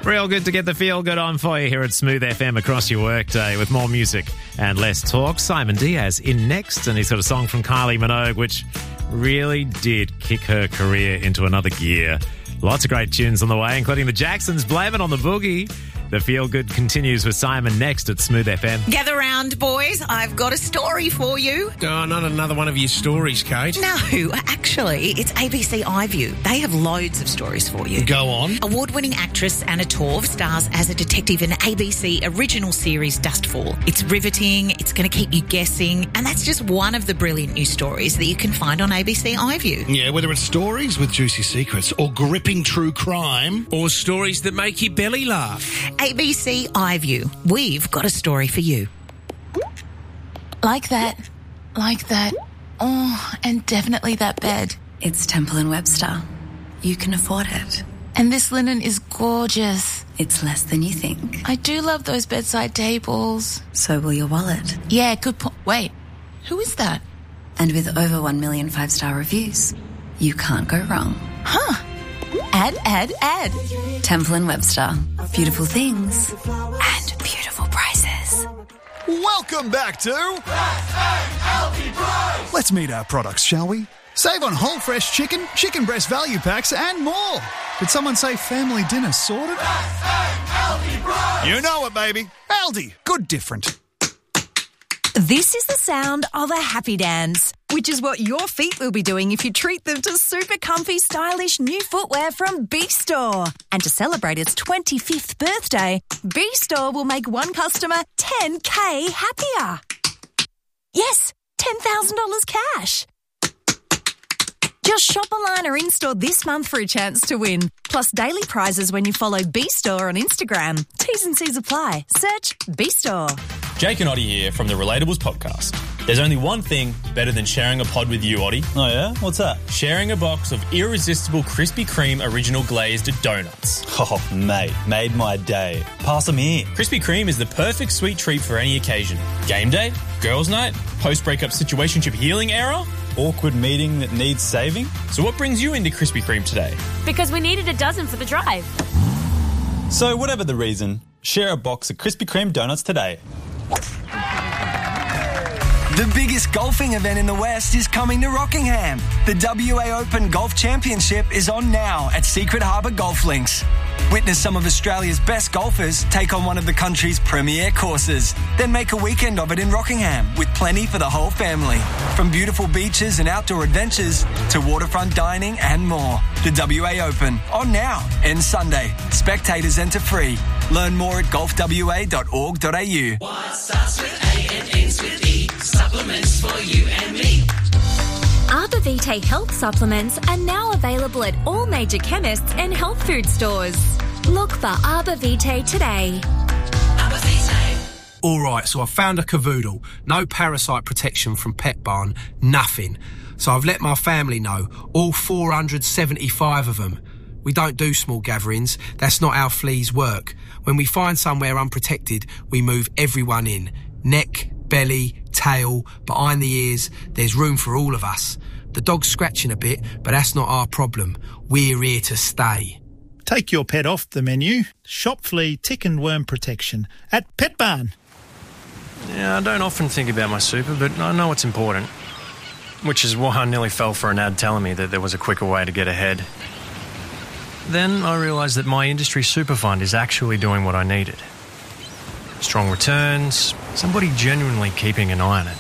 Real good to get the feel good on for you here at Smooth FM across your workday with more music and less talk. Simon Diaz in next, and he's got a song from Kylie Minogue which really did kick her career into another gear. Lots of great tunes on the way, including the Jacksons, Blame It on the Boogie. The feel good continues with Simon next at Smooth FM. Gather round, boys. I've got a story for you. Oh, not another one of your stories, Kate. No, actually, it's ABC iView. They have loads of stories for you. Go on. Award-winning actress Anna Torv stars as a detective in ABC original series Dustfall. It's riveting, it's going to keep you guessing, and that's just one of the brilliant new stories that you can find on ABC iView. Yeah, whether it's stories with juicy secrets or gripping true crime. Or stories that make your belly laugh. ABC iView. We've got a story for you. Like that. Oh, and definitely that bed. It's Temple & Webster. You can afford it. And this linen is gorgeous. It's less than you think. I do love those bedside tables. So will your wallet. Yeah, good point. Wait, who is that? And with over 1 million 5-star reviews, you can't go wrong. Huh. Ad. Temple & Webster. Beautiful things and beautiful prices. Welcome back to Let's meet our products, shall we? Save on whole fresh chicken, chicken breast value packs and more. Did someone say family dinner sorted? You know it, baby. Aldi. Good different. This is the sound of a happy dance, which is what your feet will be doing if you treat them to super comfy, stylish new footwear from B-Store. And to celebrate its 25th birthday, B-Store will make one customer $10,000 happier. Yes, $10,000 cash. Just shop online or in-store this month for a chance to win. Plus daily prizes when you follow B-Store on Instagram. T's and C's apply. Search B-Store. Jake and Oddie here from the Relatables podcast. There's only one thing better than sharing a pod with you, Oddie. Oh yeah? What's that? Sharing a box of irresistible Krispy Kreme original glazed donuts. Oh, mate, made my day. Pass them here. Krispy Kreme is the perfect sweet treat for any occasion. Game day, girls' night, post-breakup situationship healing era. Awkward meeting that needs saving. So what brings you into Krispy Kreme today? Because we needed a dozen for the drive. So whatever the reason, share a box of Krispy Kreme donuts today. The biggest golfing event in the West is coming to Rockingham. The WA Open Golf Championship is on now at Secret Harbour Golf Links. Witness some of Australia's best golfers take on one of the country's premier courses. Then make a weekend of it in Rockingham with plenty for the whole family. From beautiful beaches and outdoor adventures to waterfront dining and more. The WA Open, on now, ends Sunday. Spectators enter free. Learn more at golfwa.org.au. What starts with A and ends with E? Supplements for you and me. Arbor Vitae health supplements are now available at all major chemists and health food stores. Look for Arbor Vitae today. Arbor Vitae. All right, so I found a cavoodle. No parasite protection from Pet Barn, nothing. So I've let my family know, all 475 of them. We don't do small gatherings. That's not how fleas work. When we find somewhere unprotected, we move everyone in. Neck, belly, tail, behind the ears. There's room for all of us. The dog's scratching a bit, but that's not our problem. We're here to stay. Take your pet off the menu. Shop flea, tick and worm protection at Pet Barn. Yeah, I don't often think about my super, but I know it's important. Which is why I nearly fell for an ad telling me that there was a quicker way to get ahead. Then I realised that my industry super fund is actually doing what I needed. Strong returns, somebody genuinely keeping an eye on it.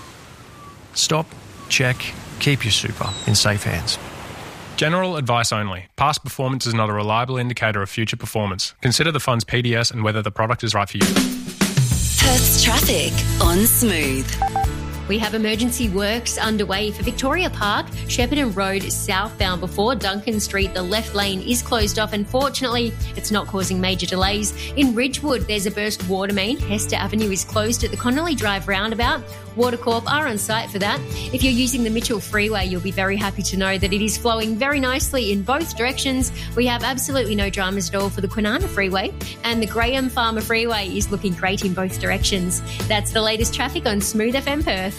Stop, check, keep your super in safe hands. General advice only. Past performance is not a reliable indicator of future performance. Consider the fund's PDS and whether the product is right for you. Perth's traffic on Smooth. We have emergency works underway for Victoria Park, Shepparton Road southbound before Duncan Street. The left lane is closed off. Unfortunately, it's not causing major delays. In Ridgewood, there's a burst water main. Hester Avenue is closed at the Connolly Drive roundabout. Watercorp are on site for that. If you're using the Mitchell Freeway, you'll be very happy to know that it is flowing very nicely in both directions. We have absolutely no dramas at all for the Kwinana Freeway, and the Graham Farmer Freeway is looking great in both directions. That's the latest traffic on Smooth FM Perth.